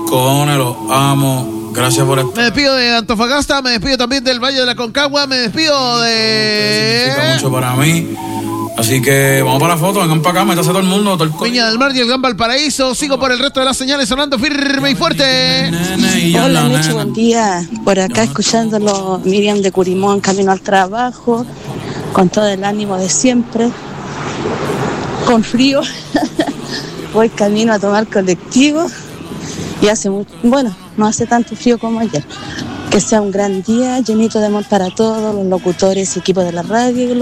cojones, los amo. Gracias por estar. Me despido de Antofagasta, me despido también del Valle de la Concagua, me despido de... Significa mucho para mí. Así que vamos para la foto, vengan para acá, métase todo el mundo, todo el Viña del Mar y el Gran Valparaíso. Sigo por el resto de las señales sonando firme y fuerte. Hola, Mecho, buen día. Por acá escuchándolo, Miriam de Curimón, camino al trabajo, con todo el ánimo de siempre, con frío. Voy camino a tomar colectivo y hace mucho, bueno, no hace tanto frío como ayer. Que sea un gran día, llenito de amor para todos los locutores y equipos de la radio.